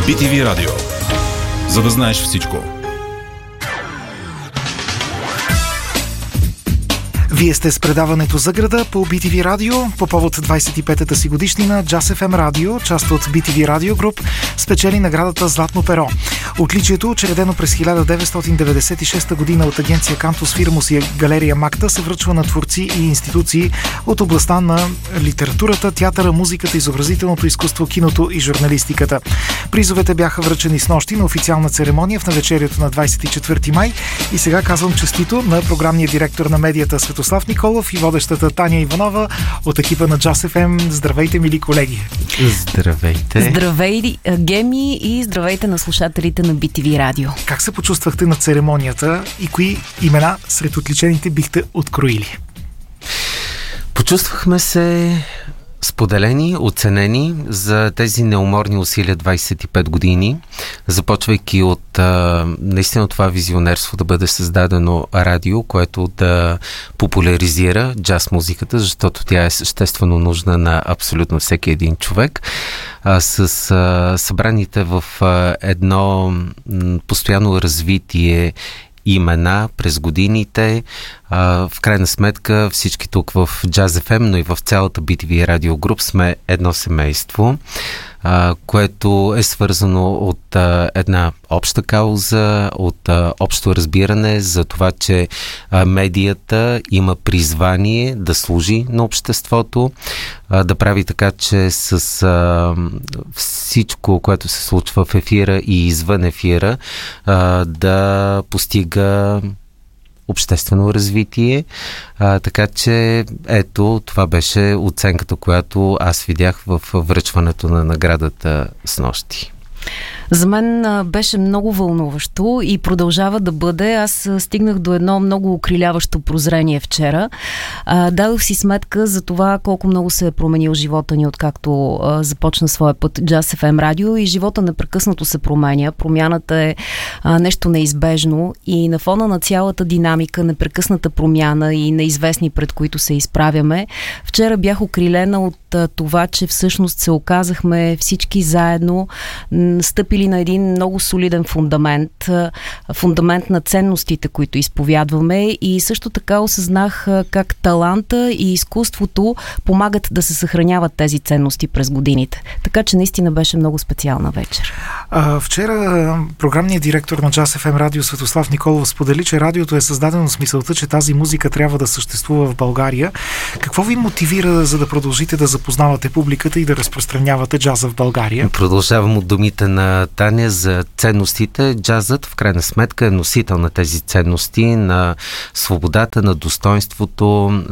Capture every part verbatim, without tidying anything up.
би ти ви Радио. За да знаеш всичко. Вие сте с предаването За града по би ти ви Радио по повод двадесет и петата си годишнина. Джаз еф ем Радио, част от би ти ви Радио Груп, спечели наградата Златно перо. Отличието, учредено през хиляда деветстотин деветдесет и шеста година от агенция Кантус Фирмус и галерия Макта, се връчва на творци и институции от областта на литературата, театъра, музиката, изобразителното изкуство, киното и журналистиката. Призовете бяха връчени снощи на официална церемония в навечерието на двадесет и четвърти май. И сега казвам честито на програмния директор на медията Светослав Николов и водещата Таня Иванова от екипа на Джаз еф ем. Здравейте, мили колеги! Здравейте! Здравей, Геми, и здравейте на слушателите на би ти ви Радио. Как се почувствахте на церемонията и кои имена сред отличените бихте откроили? Почувствахме се споделени, оценени за тези неуморни усилия двадесет и пет години, започвайки от а, наистина това визионерство да бъде създадено радио, което да популяризира джаз музиката, защото тя е съществено нужна на абсолютно всеки един човек, а, с а, събраните в а, едно м, постоянно развитие имена през годините. А, в крайна сметка всички тук в Джаз еф ем, но и в цялата би ти ви Радио Груп сме едно семейство, а, което е свързано от а, една обща кауза, от а, общо разбиране за това, че а, медията има призвание да служи на обществото, а, да прави така, че с а, всичко, което се случва в ефира и извън ефира, а, да постига обществено развитие. А, така че ето, това беше оценката, която аз видях в връчването на наградата снощи. За мен а, беше много вълнуващо и продължава да бъде. Аз а, стигнах до едно много окриляващо прозрение вчера. А, дадох си сметка за това колко много се е променил живота ни, откакто а, започна своя път Джаз еф ем Радио, и живота непрекъснато се променя. Промяната е а, нещо неизбежно и на фона на цялата динамика, непрекъсната промяна и неизвестни, пред които се изправяме, вчера бях окрилена от а, това, че всъщност се оказахме всички заедно стъпили на един много солиден фундамент, фундамент на ценностите, които изповядваме, и също така осъзнах как таланта и изкуството помагат да се съхраняват тези ценности през годините. Така че наистина беше много специална вечер. А, вчера програмният директор на Джаз еф ем Радио Светослав Николов сподели, че радиото е създадено с мисълта, че тази музика трябва да съществува в България. Какво ви мотивира, за да продължите да запознавате публиката и да разпространявате джаза в България? Продължавам от думите на Таня за ценностите. Джазът в крайна сметка е носител на тези ценности, на свободата, на достоинството,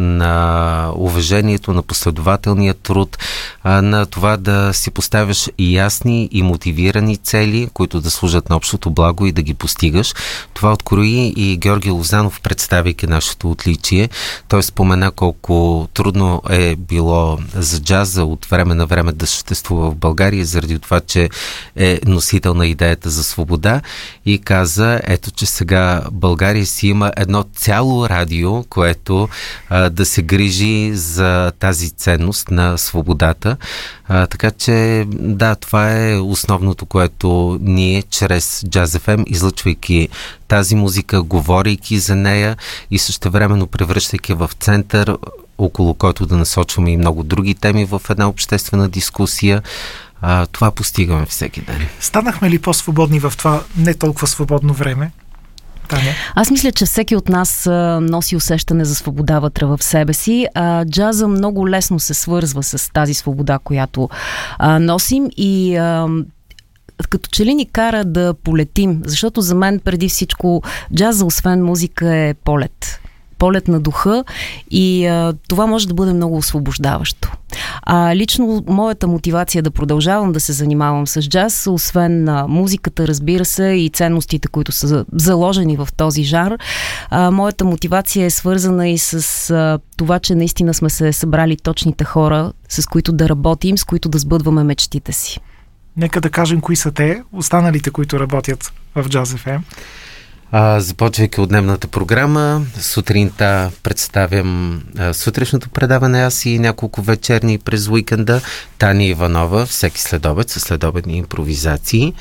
на уважението, на последователния труд, на това да си поставяш и ясни и мотивирани цели, които да служат на общото благо и да ги постигаш. Това открои и Георги Лозанов, представяйки нашето отличие. Той спомена колко трудно е било за джаза от време на време да съществува в България, заради това, че е носител на идеята за свобода, и каза, ето, че сега България си има едно цяло радио, което а, да се грижи за тази ценност на свободата. А, така че, да, това е основното, което ние чрез Джаз еф ем, излъчвайки тази музика, говорейки за нея и същевременно превръщайки в център, около който да насочваме и много други теми в една обществена дискусия, А, това постигаме всеки ден. Станахме ли по-свободни в това не толкова свободно време? Таня? Аз мисля, че всеки от нас а, носи усещане за свобода вътре в себе си. А, джаза много лесно се свързва с тази свобода, която а, носим, и а, като че ли ни кара да полетим, защото за мен преди всичко джаза, освен музика, е полет. Полет на духа, и а, това може да бъде много освобождаващо. А лично моята мотивация да продължавам да се занимавам с джаз, освен а, музиката, разбира се, и ценностите, които са заложени в този жанр, а, моята мотивация е свързана и с а, това, че наистина сме се събрали точните хора, с които да работим, с които да сбъдваме мечтите си. Нека да кажем кои са те, останалите, които работят в Джаз еф ем. А, започвайки от дневната програма, сутринта представям а, сутрешното предаване аз и няколко вечерни през уикенда. Таня Иванова, всеки следобед, със следобедни импровизации.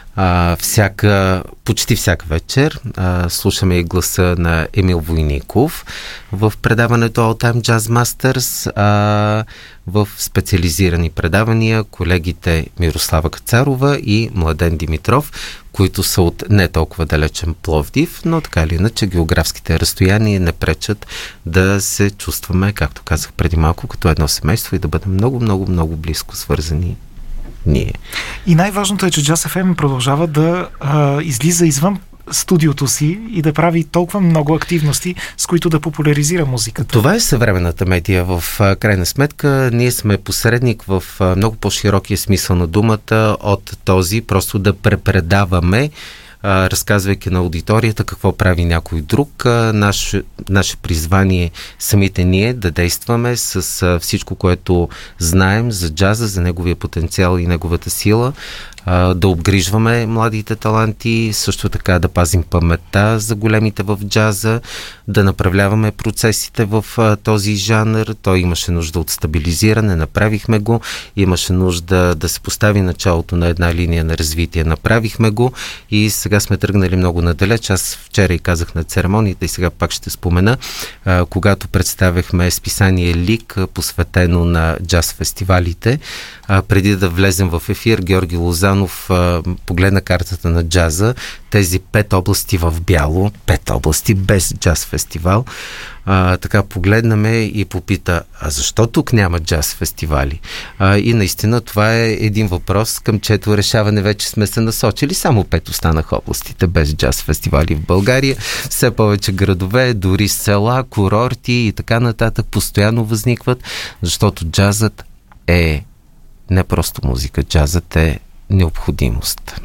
А, всяка, почти всяка вечер а, слушаме и гласа на Емил Войников в предаването All Time Jazz Masters, а в специализирани предавания колегите Мирослава Кацарова и Младен Димитров, които са от не толкова далечен Пловдив, но така или иначе географските разстояния не пречат да се чувстваме, както казах преди малко, като едно семейство и да бъдем много, много, много близко свързани ние. И най-важното е, че Jazz еф ем продължава да а, излиза извън студиото си и да прави толкова много активности, с които да популяризира музиката. Това е съвременната медия. В крайна сметка ние сме посредник в много по-широкия смисъл на думата от този просто да препредаваме, разказвайки на аудиторията какво прави някой друг. Наше, наше призвание самите ние да действаме с всичко, което знаем за джаза, за неговия потенциал и неговата сила, да обгрижваме младите таланти, също така да пазим паметта за големите в джаза, да направляваме процесите в този жанр. Той имаше нужда от стабилизиране, направихме го, имаше нужда да се постави началото на една линия на развитие, направихме го и сега сме тръгнали много надалеч. Аз вчера и казах на церемонията и сега пак ще спомена, когато представяхме списание Лик, посветено на джаз фестивалите, преди да влезем в ефир, Георги Лозанов а, погледна картата на джаза, тези пет области в бяло, пет области без джаз фестивал. А, така погледнаме и попита, а защо тук няма джаз фестивали? А, и наистина това е един въпрос, към чето решаване вече сме се насочили. Само пет останаха областите без джаз фестивали в България. Все повече градове, дори села, курорти и така нататък постоянно възникват, защото джазът е не просто музика, джазът е необходимост.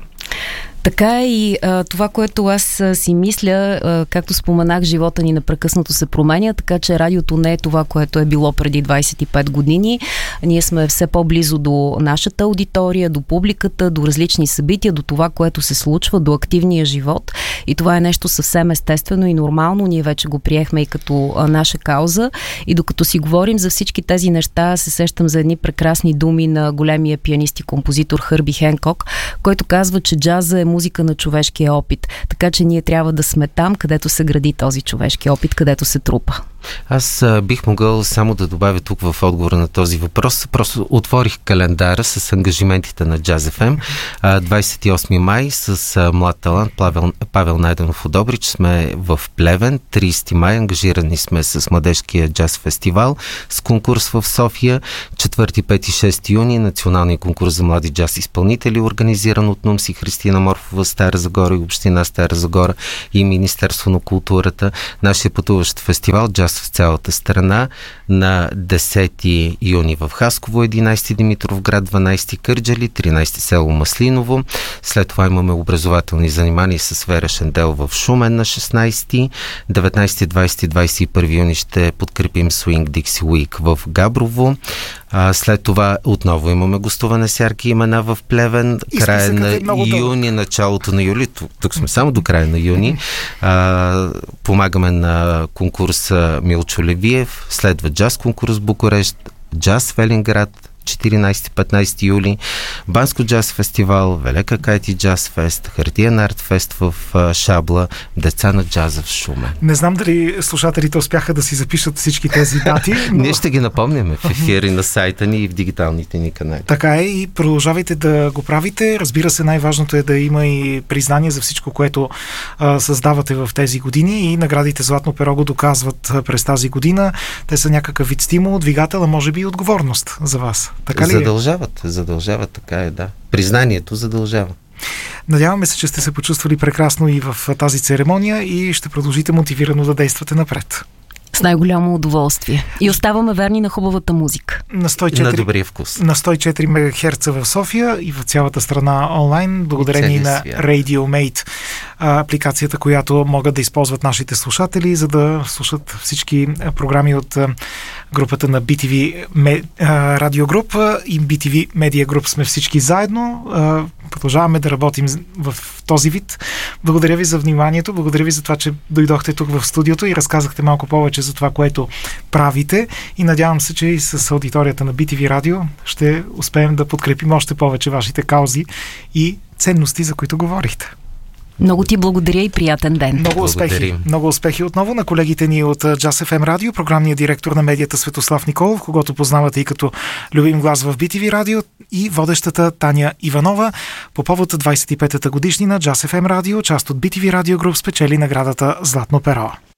Така и а, това, което аз а, си мисля, а, както споменах, живота ни непрекъснато се променя, така че радиото не е това, което е било преди двайсет и пет години. Ние сме все по-близо до нашата аудитория, до публиката, до различни събития, до това, което се случва, до активния живот. И това е нещо съвсем естествено и нормално. Ние вече го приехме и като а, наша кауза. И докато си говорим за всички тези неща, се сещам за едни прекрасни думи на големия пианист и композитор Хърби Хенкок, който казва, че джаза е музика на човешкия опит. Така че ние трябва да сме там, където се гради този човешки опит, където се трупа. Аз а, бих могъл само да добавя тук в отговора на този въпрос. Просто отворих календара с ангажиментите на Jazz еф ем. А, двайсет и осми май с а, млад талант Павел, Павел Найденов от Добрич сме в Плевен. трийсети май ангажирани сме с Младежкия джаз фестивал с конкурс в София. четвърти, пети, шести юни националния конкурс за млади джаз изпълнители, организиран от НУМС и Христина Морфова, Стара Загора и Община Стара Загора и Министерство на културата. Нашия пътуващ фестивал Джаз в цялата страна на десети юни в Хасково, единайсети Димитровград, дванайсети Кърджали, тринайсети село Маслиново. След това имаме образователни занимания с Вера Шендел в Шумен на шестнайсети, деветнайсети, двайсети, двайсет и първи юни ще подкрепим Swing Dixie Week в Габрово. А, след това отново имаме гостуване с ярки имена в Плевен. Края на е юни, началото на юли. Тук, тук сме само до края на юни. А, помагаме на конкурса Милчо Левиев. Следва джаз конкурс Букурещ, джаз Велинград, четиринайсети, петнайсети юли, Банско джаз фестивал, Велека Кайти джаз фест, Хартиен арт фест в Шабла, Деца на джаза в Шумен. Не знам дали слушателите успяха да си запишат всички тези дати. Но... Ние ще ги напомняме в ефири на сайта ни и в дигиталните ни канали. Така е и продължавайте да го правите. Разбира се, най-важното е да има и признание за всичко, което а, създавате в тези години и наградите Златно перо го доказват през тази година. Те са някакъв вид стимул, двигател, а може би и отговорност за вас. Така ли задължават, е? задължават, така е, да. Признанието задължава. Надяваме се, че сте се почувствали прекрасно и в тази церемония и ще продължите мотивирано да действате напред. С най-голямо удоволствие. И оставаме верни на хубавата музика. На сто и четири, на добрия вкус. На сто и четири мегахерца в София и в цялата страна онлайн, благодарение на RadioMate, апликацията, която могат да използват нашите слушатели, за да слушат всички програми от групата на би ти ви Radio Group и би ти ви Media Group. Сме всички заедно. продължаваме да работим в този вид. Благодаря ви за вниманието, благодаря ви за това, че дойдохте тук в студиото и разказахте малко повече за това, което правите, и надявам се, че и с аудиторията на би ти ви Радио ще успеем да подкрепим още повече вашите каузи и ценности, за които говорихте. Много ти благодаря и приятен ден. Много успехи. Благодарим. Много успехи отново на колегите ни от Джаз еф ем Радио, програмния директор на медията Светослав Николов, когото познавате и като любим глас в би ти ви Радио, и водещата Таня Иванова. По повод двадесет и петата годишнина Джаз еф ем Радио, част от би ти ви Радио Груп, спечели наградата Златно перо.